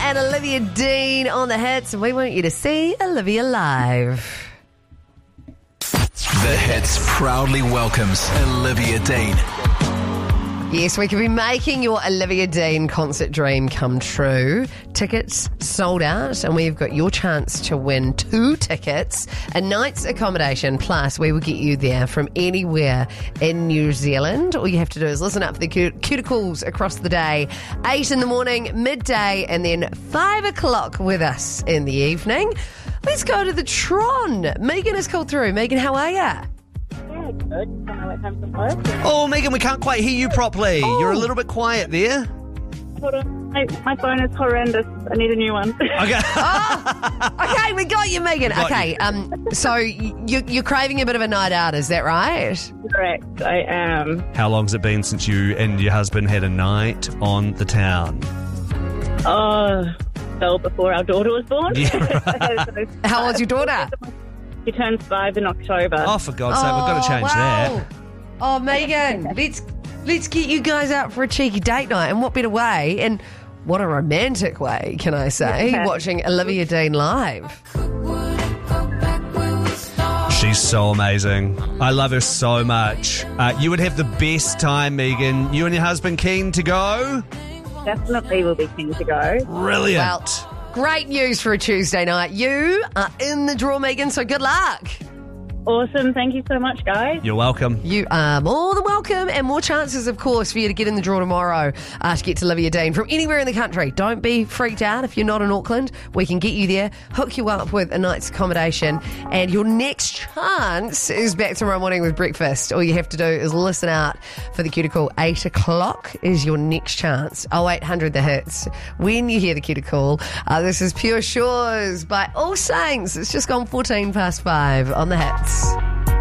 and Olivia Dean on the hits, and we want you to see Olivia live. The Hits proudly welcomes Olivia Dean. Yes, we could be making your Olivia Dean concert dream come true. Tickets sold out, and we've got your chance to win 2 tickets, a night's accommodation, plus we will get you there from anywhere in New Zealand. All you have to do is listen up for the cuticles across the day, 8 in the morning, midday, and then 5 o'clock with us in the evening. Let's go to the Tron. Megan has called through. Megan, how are you? Good. Oh, Megan, we can't quite hear you properly. Oh. You're a little bit quiet there. Hold on. My phone is horrendous. I need a new one. Okay. Okay, we got you, Megan. Got Okay, so you're craving a bit of a night out, is that right? Correct, I am. How long's it been since you and your husband had a night on the town? Oh, well, before our daughter was born. Yeah, How old's your daughter? She turns 5 in October. Oh, for God's sake, we've got to change that. Oh, Megan, let's get you guys out for a cheeky date night, and what better way, and what a romantic way, can I say, Yeah. watching Olivia Dean live. She's so amazing. I love her so much. You would have the best time, Megan. You and your husband keen to go? Definitely will be keen to go. Brilliant. Well, great news for a Tuesday night. You are in the draw, Megan, so good luck. Awesome. Thank you so much, guys. You're welcome. You are more than welcome, and more chances, of course, for you to get in the draw tomorrow to get to Olivia Dean from anywhere in the country. Don't be freaked out if you're not in Auckland. We can get you there, hook you up with a night's accommodation, and your next chance is back tomorrow morning with breakfast. All you have to do is listen out for the cuticle. 8 o'clock is your next chance. 0800 The Hits. When you hear the cuticle, this is Pure Shores by All Saints. It's just gone 14 past 5 on the Hits.